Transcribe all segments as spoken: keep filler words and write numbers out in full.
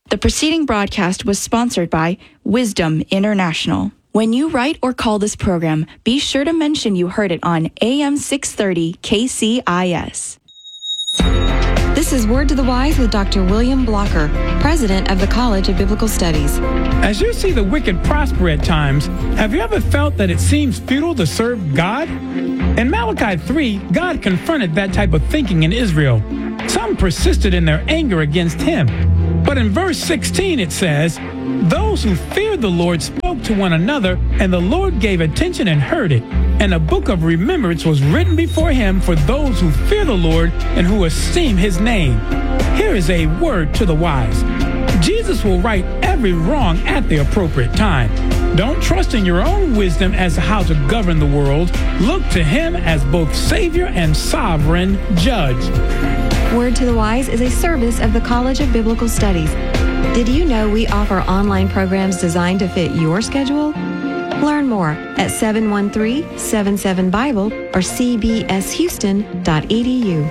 The preceding broadcast was sponsored by Wisdom International. When you write or call this program, be sure to mention you heard it on A M six thirty K C I S. This is Word to the Wise with Doctor William Blocker, President of the College of Biblical Studies. As you see the wicked prosper at times, have you ever felt that it seems futile to serve God? In Malachi three, God confronted that type of thinking in Israel. Some persisted in their anger against him. But in verse sixteen it says, "Those who feared the Lord spoke to one another, and the Lord gave attention and heard it. And a book of remembrance was written before him for those who fear the Lord and who esteem his name." Here is a word to the wise. Jesus will right every wrong at the appropriate time. Don't trust in your own wisdom as to how to govern the world. Look to him as both Savior and sovereign judge. Word to the Wise is a service of the College of Biblical Studies. Did you know we offer online programs designed to fit your schedule? Learn more at seven one three, seven seven Bible or c b s houston dot e d u.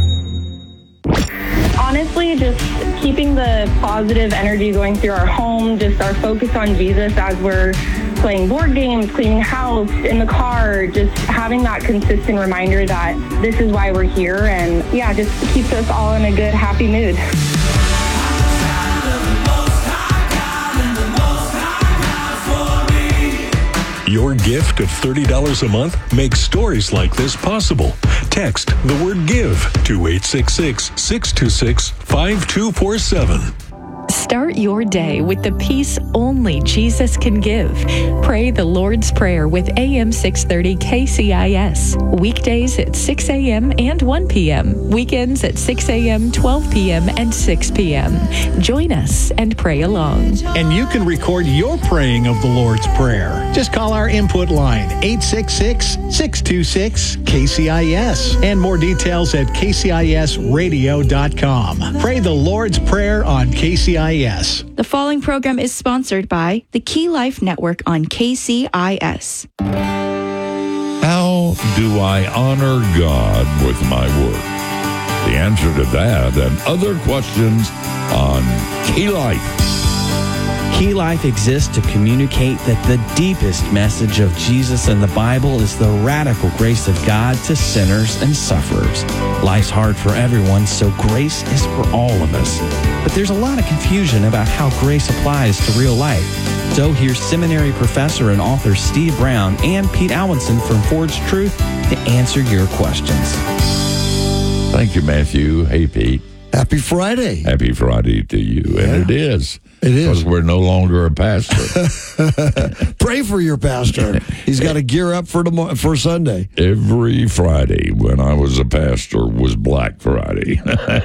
Honestly, just keeping the positive energy going through our home, just our focus on Jesus as we're playing board games, cleaning house, in the car, just having that consistent reminder that this is why we're here, and yeah, just keeps us all in a good, happy mood. Your gift of thirty dollars a month makes stories like this possible. Text the word GIVE to eight six six, six two six, five two four seven. Start your day with the peace only Jesus can give. Pray the Lord's Prayer with A M six thirty K C I S. Weekdays at six a.m. and one p.m. Weekends at six a.m., twelve p.m., and six p.m. Join us and pray along. And you can record your praying of the Lord's Prayer. Just call our input line, eight six six, six two six, K C I S. And more details at k c i s radio dot com. Pray the Lord's Prayer on K C I S. The following program is sponsored by the Key Life Network on K C I S. How do I honor God with my work? The answer to that and other questions on Key Life. Key Life exists to communicate that the deepest message of Jesus and the Bible is the radical grace of God to sinners and sufferers. Life's hard for everyone, so grace is for all of us. But there's a lot of confusion about how grace applies to real life. So here's seminary professor and author Steve Brown and Pete Alwinson from Forged Truth to answer your questions. Thank you, Matthew. Hey, Pete. Happy Friday. Happy Friday to you. Yeah. And it is. It is. Because we're no longer a pastor. Pray for your pastor. He's got to gear up for tomorrow, for Sunday. Every Friday when I was a pastor was Black Friday.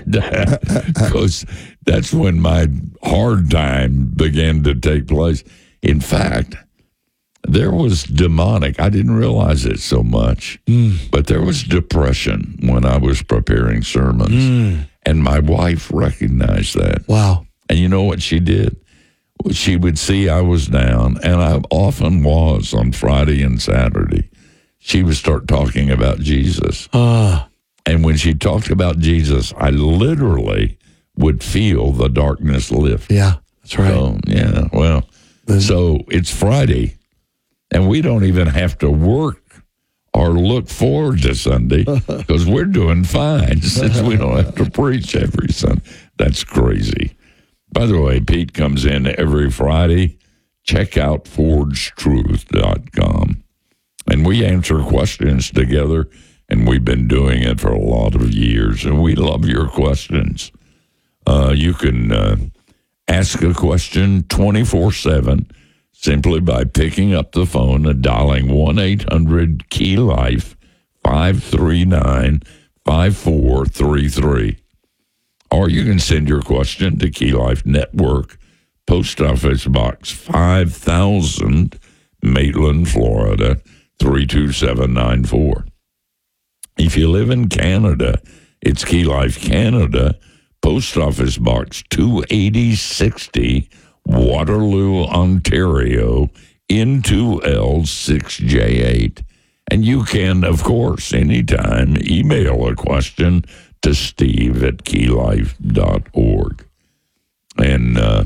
Because that's when my hard time began to take place. In fact, there was demonic. I didn't realize it so much. Mm. But there was depression when I was preparing sermons. Mm. And my wife recognized that. Wow. And you know what she did? She would see I was down, and I often was on Friday and Saturday. She would start talking about Jesus. Uh. And when she talked about Jesus, I literally would feel the darkness lift. Yeah, that's right. So, yeah, well, then, so it's Friday, and we don't even have to work or look forward to Sunday because we're doing fine since we don't have to preach every Sunday. That's crazy. By the way, Pete comes in every Friday. Check out forged truth dot com. And we answer questions together, and we've been doing it for a lot of years, and we love your questions. Uh, you can uh, ask a question twenty-four seven simply by picking up the phone and dialing one eight hundred key life, five three nine, five four three three. Or you can send your question to Key Life Network, Post Office Box five thousand, Maitland, Florida, three two seven nine four. If you live in Canada, it's Key Life Canada, Post Office Box two eighty sixty, Waterloo, Ontario, N two L six J eight. And you can, of course, anytime email a question to steve at key life dot org. And uh,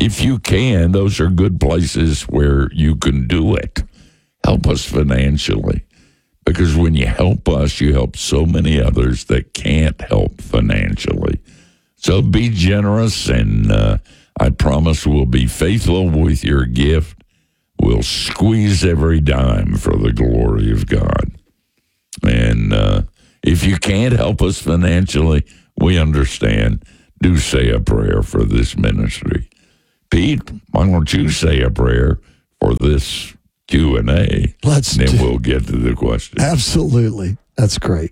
if you can, those are good places where you can do it. Help us financially. Because when you help us, you help so many others that can't help financially. So be generous, and uh, I promise we'll be faithful with your gift. We'll squeeze every dime for the glory of God. And uh, if you can't help us financially, we understand. Do say a prayer for this ministry. Pete, why don't you say a prayer for this Q and A? Let's and then do- we'll get to the question. Absolutely. That's great.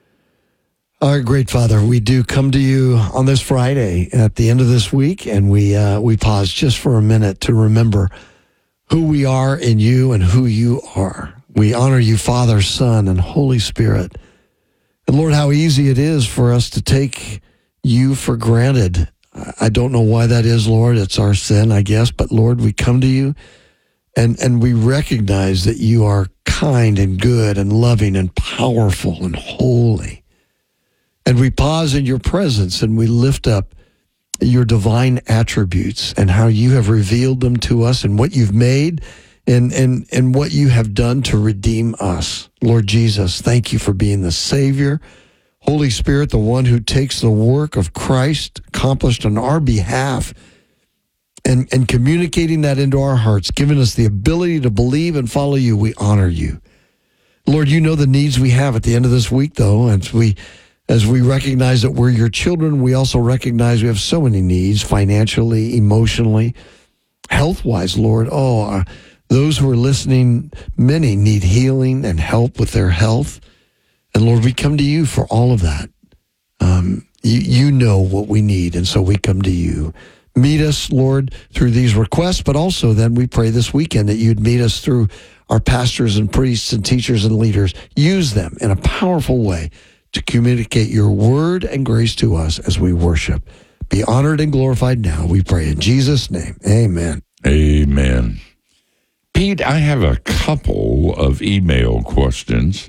Our great Father, we do come to you on this Friday at the end of this week, and we uh, we pause just for a minute to remember who we are in you and who you are. We honor you, Father, Son, and Holy Spirit. And Lord, how easy it is for us to take you for granted. I don't know why that is, Lord. It's our sin, I guess. But Lord, we come to you and, and we recognize that you are kind and good and loving and powerful and holy. And we pause in your presence and we lift up your divine attributes and how you have revealed them to us and what you've made and, and, and what you have done to redeem us. Lord Jesus, thank you for being the Savior. Holy Spirit, the one who takes the work of Christ accomplished on our behalf and, and communicating that into our hearts, giving us the ability to believe and follow you. We honor you. Lord, you know the needs we have at the end of this week, though, as we As we recognize that we're your children, we also recognize we have so many needs, financially, emotionally, health-wise, Lord. Oh, uh, those who are listening, many need healing and help with their health. And Lord, we come to you for all of that. Um, you, you know what we need, and so we come to you. Meet us, Lord, through these requests, but also then we pray this weekend that you'd meet us through our pastors and priests and teachers and leaders. Use them in a powerful way to communicate your word and grace to us as we worship. Be honored and glorified now, we pray in Jesus' name. Amen. Amen. Pete, I have a couple of email questions,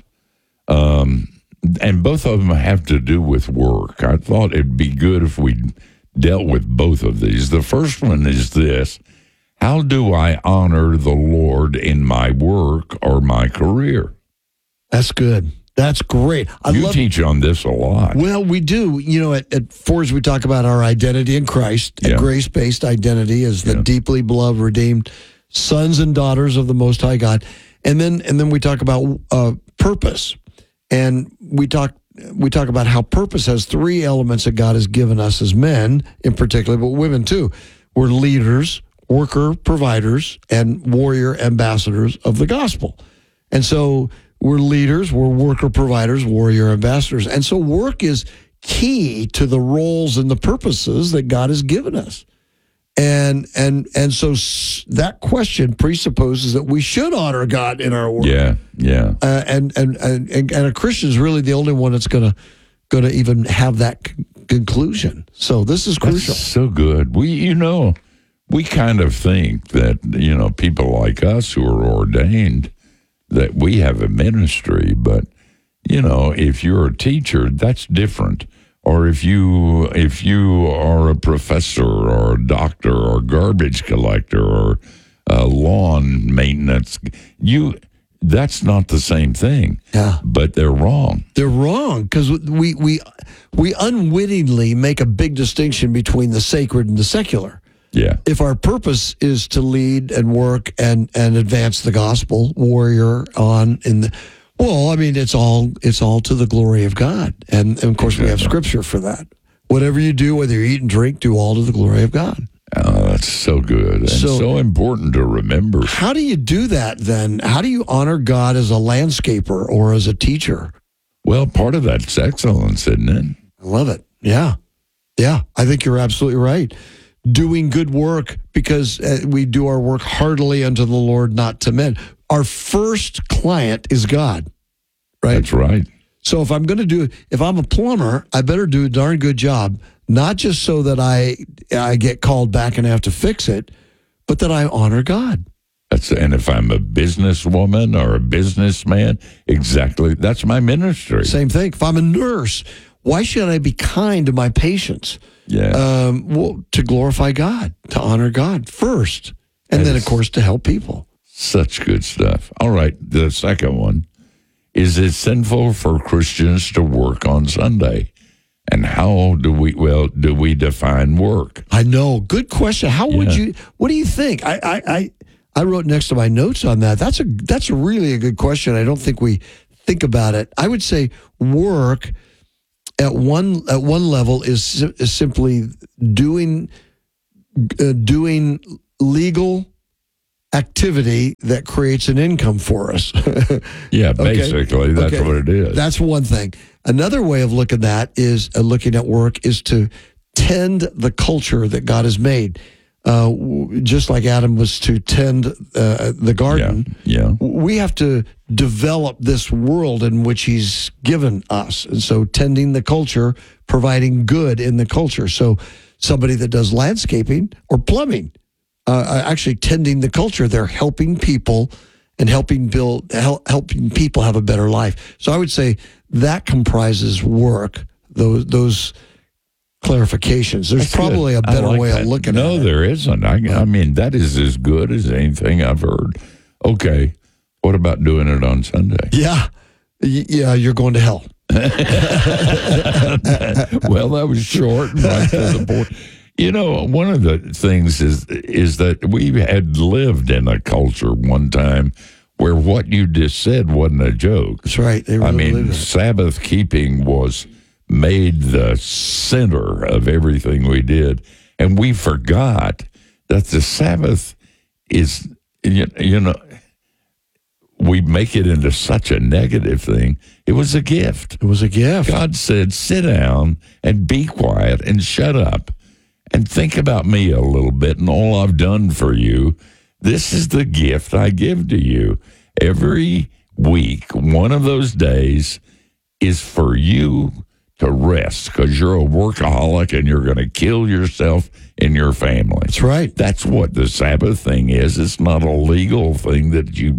um, and both of them have to do with work. I thought it'd be good if we dealt with both of these. The first one is this: how do I honor the Lord in my work or my career? That's good. That's great. I you love, teach on this a lot. Well, we do. You know, at, at Forge, we talk about our identity in Christ. Yeah. A grace-based identity as the Yeah. deeply beloved, redeemed sons and daughters of the Most High God. And then and then we talk about uh, purpose. And we talk we talk about how purpose has three elements that God has given us as men in particular, but women too. We're leaders, worker providers, and warrior ambassadors of the gospel. And so we're leaders, we're worker providers, warrior ambassadors. And so work is key to the roles and the purposes that God has given us. And and and so s- that question presupposes that we should honor God in our work. Yeah, yeah. Uh, and, and and and a Christian is really the only one that's going to going to even have that c- conclusion. So this is crucial. That's so good. We, you know, we kind of think that, you know, people like us who are ordained, that we have a ministry, but, you know, if you're a teacher, that's different. Or if you if you are a professor or a doctor or garbage collector or uh, lawn maintenance, you that's not the same thing. Yeah, but they're wrong. They're wrong because we we we unwittingly make a big distinction between the sacred and the secular. Yeah. If our purpose is to lead and work and and advance the gospel, warrior on in the well, I mean, it's all it's all to the glory of God. And, and of course, we have scripture for that. Whatever you do, whether you eat and drink, do all to the glory of God. Oh, that's so good and so, so important to remember. How do you do that then? How do you honor God as a landscaper or as a teacher? Well, part of that's excellence, isn't it? I love it. Yeah. Yeah, I think you're absolutely right. Doing good work because we do our work heartily unto the Lord, not to men. Our first client is God, right? That's right. So if I'm going to do, if I'm a plumber, I better do a darn good job, not just so that I I get called back and have to fix it, but that I honor God. That's and if I'm a businesswoman or a businessman, exactly, that's my ministry. Same thing. If I'm a nurse, why should I be kind to my patients? Yeah. Um, well, to glorify God, to honor God first. And That then, is- of course, to help people. Such good stuff. All right. The second one. Is it sinful for Christians to work on Sunday? And how do we, well, do we define work? I know. Good question. How would Yeah. you, what do you think? I, I, I, I wrote next to my notes on that. That's a, that's really a good question. I don't think we think about it. I would say work at one, at one level is, si- is simply doing, uh, doing legal activity that creates an income for us. Yeah, Okay. basically, that's Okay. what it is. That's one thing. Another way of looking at that is uh, looking at work is to tend the culture that God has made. Uh, w- just like Adam was to tend uh, the garden, yeah. we have to develop this world in which He's given us. And so tending the culture, providing good in the culture. So somebody that does landscaping or plumbing, uh, actually tending the culture, they're helping people and helping build, help, helping people have a better life. So I would say that comprises work, those those clarifications. There's That's probably good. a I better like way that. of looking no, at it. No, there isn't. I, I mean, that is as good as anything I've heard. Okay, what about doing it on Sunday? Yeah. Y- Yeah, you're going to hell. Well, that was short and right to the point. You know, one of the things is is that we had lived in a culture one time where what you just said wasn't a joke. That's right. They I really mean, believe it. Sabbath keeping was made the center of everything we did. And we forgot that the Sabbath is, you, you know, we make it into such a negative thing. It was a gift. It was a gift. God said, sit down and be quiet and shut up and think about me a little bit and all I've done for you. This is the gift I give to you. Every week, one of those days is for you to rest because you're a workaholic and you're going to kill yourself and your family. That's right. That's what the Sabbath thing is. It's not a legal thing that you,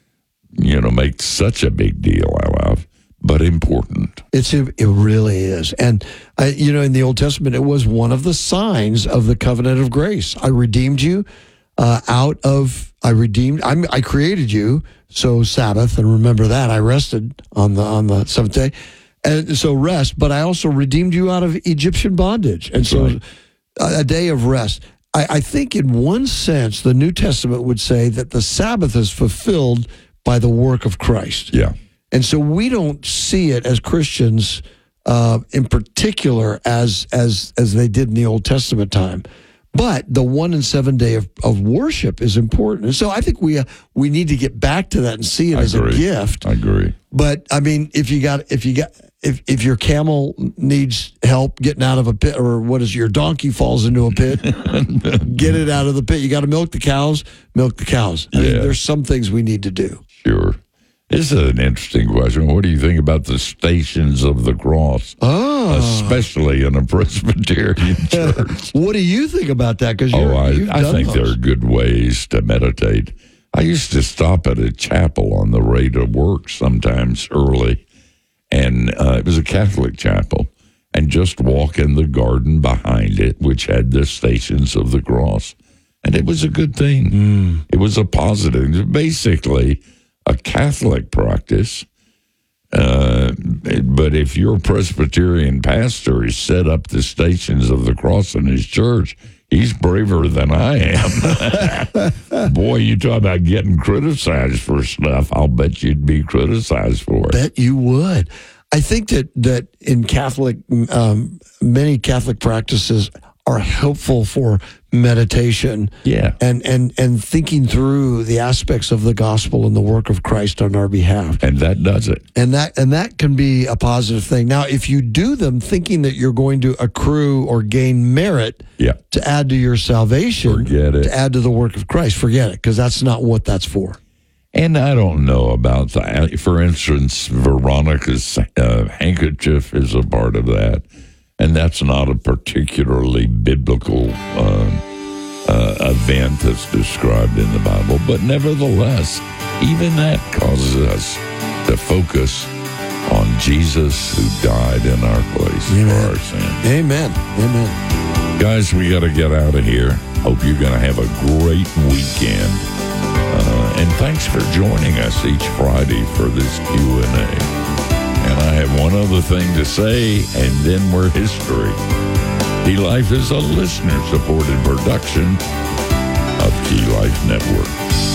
you know, make such a big deal out of, but important. It's it really is. And, I, you know, in the Old Testament, it was one of the signs of the covenant of grace. I redeemed you uh, out of, I redeemed, I'm, I created you, so Sabbath, and remember that, I rested on the on the seventh day. And so rest, but I also redeemed you out of Egyptian bondage. And so Right. a, a day of rest. I, I think in one sense, the New Testament would say that the Sabbath is fulfilled by the work of Christ. Yeah. And so we don't see it as Christians uh, in particular as as as they did in the Old Testament time. But the one and seven day of, of worship is important. And so I think we uh, we need to get back to that and see it I as agree. a gift. I agree. But I mean, if you got if you got if if your camel needs help getting out of a pit, or what is your donkey falls into a pit, get it out of the pit. You got to milk the cows, milk the cows. I mean, Yeah. there's some things we need to do. Sure. This is an interesting question. What do you think about the Stations of the Cross, Oh, especially in a Presbyterian church? what do you think about that? Because Oh, I, you've I done think those. they're good ways to meditate. I used to stop at a chapel on the way to work sometimes early, and uh, it was a Catholic chapel, and just walk in the garden behind it, which had the Stations of the Cross. And it was a good thing. Mm. It was a positive. Basically, a Catholic practice. Uh, but if your Presbyterian pastor has set up the Stations of the Cross in his church, he's braver than I am. Boy, you talk about getting criticized for stuff. I'll bet you'd be criticized for it. Bet you would. I think that that in Catholic, um, many Catholic practices are helpful for meditation. Yeah. and and and thinking through the aspects of the gospel and the work of Christ on our behalf. And that does it. And that and that can be a positive thing. Now, if you do them thinking that you're going to accrue or gain merit Yeah. to add to your salvation, Forget it. to add to the work of Christ, forget it, because that's not what that's for. And I don't know about that. For instance, Veronica's uh, handkerchief is a part of that. And that's not a particularly biblical um, uh, event that's described in the Bible. But nevertheless, even that causes us to focus on Jesus who died in our place Amen. for our sins. Amen. Amen. Guys, we got to get out of here. Hope you're going to have a great weekend. Uh, and thanks for joining us each Friday for this Q and A. And I have one other thing to say, and then we're history. Key Life is a listener-supported production of Key Life Network.